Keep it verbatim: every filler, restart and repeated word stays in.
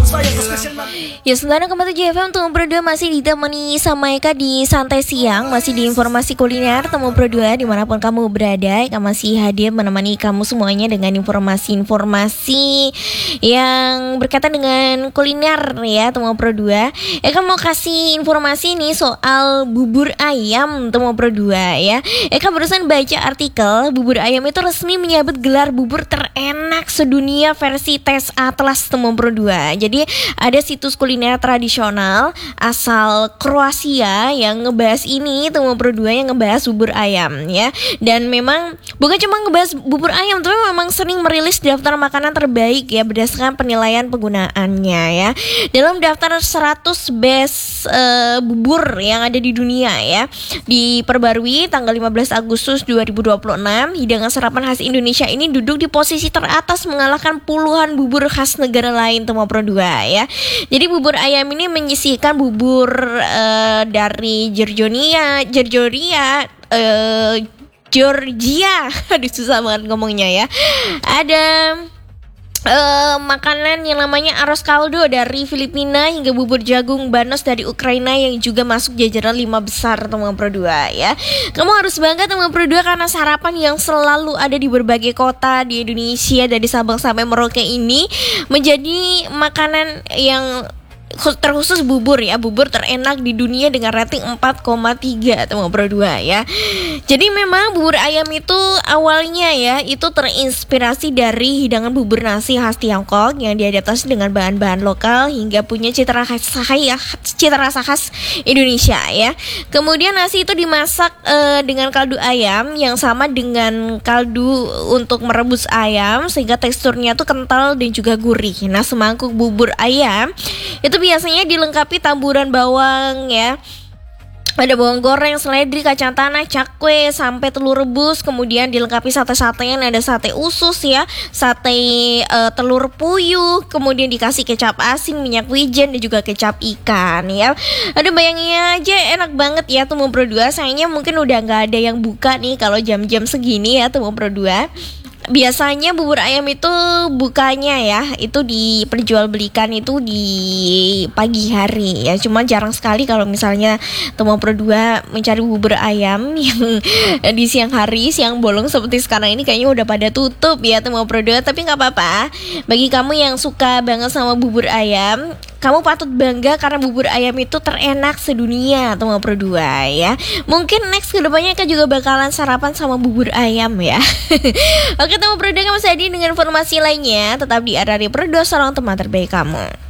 Ya saudara, kembali J F M Temu Berdua masih ditemani sama Eka di Santai Siang. Masih di informasi kuliner Temu Berdua dimanapun kamu berada. Eka masih hadir menemani kamu semuanya dengan informasi-informasi yang berkaitan dengan kuliner ya Temu Berdua. Eka mau kasih informasi nih soal bubur ayam Temu Berdua ya. Eka barusan baca artikel bubur ayam itu resmi menyabet gelar bubur terenak sedunia versi tes Atlas Temu Berdua. Jadi ada situs kuliner tradisional asal Kroasia yang ngebahas ini Temu Berdua, yang ngebahas bubur ayam ya. Dan memang bukan cuma ngebahas bubur ayam, tapi memang sering merilis daftar makanan terbaik ya berdasarkan penilaian penggunaannya ya. Dalam daftar seratus best uh, bubur yang ada di dunia ya, diperbarui tanggal lima belas Agustus dua ribu dua puluh enam, hidangan sarapan khas Indonesia ini duduk di posisi teratas mengalahkan puluhan bubur khas negara lain Temu Berdua ya. Jadi bubur ayam ini menyisihkan bubur uh, dari Georgia, Georgia, uh, Georgia. Aduh susah banget ngomongnya ya. Ada Uh, makanan yang namanya arroz caldo dari Filipina hingga bubur jagung banos dari Ukraina yang juga masuk jajaran lima besar Temu Berdua ya. Kamu harus bangga Temu Berdua karena sarapan yang selalu ada di berbagai kota di Indonesia dari Sabang sampai Merauke ini menjadi makanan yang terkhusus bubur ya, bubur terenak di dunia dengan rating empat koma tiga Temu Berdua ya. Jadi memang bubur ayam itu awalnya ya itu terinspirasi dari hidangan bubur nasi khas Tiongkok yang diadaptasi dengan bahan-bahan lokal hingga punya cita rasa khas, cita rasa khas Indonesia ya. Kemudian nasi itu dimasak uh, dengan kaldu ayam yang sama dengan kaldu untuk merebus ayam sehingga teksturnya tuh kental dan juga gurih. Nah, semangkuk bubur ayam itu biasanya dilengkapi taburan bawang ya. Ada bawang goreng, seledri, kacang tanah, cakwe, sampai telur rebus. Kemudian dilengkapi sate-satean, ada sate usus ya, sate uh, telur puyuh. Kemudian dikasih kecap asin, minyak wijen, dan juga kecap ikan ya. Aduh bayangin aja enak banget ya Temu Berdua. Sayangnya mungkin udah gak ada yang buka nih kalau jam-jam segini ya Temu Berdua. Biasanya bubur ayam itu bukanya ya itu diperjualbelikan itu di pagi hari ya. Cuma jarang sekali kalau misalnya Temu Berdua mencari bubur ayam yang di siang hari, siang bolong seperti sekarang ini kayaknya udah pada tutup ya Temu Berdua. Tapi gak apa-apa, bagi kamu yang suka banget sama bubur ayam, kamu patut bangga karena bubur ayam itu terenak sedunia Temu Berdua ya. Mungkin next kedepannya kan juga bakalan sarapan sama bubur ayam ya. Oke Temu Berdua, kamu masih hadir dengan informasi lainnya. Tetap di R R I Berdua, seorang teman terbaik kamu.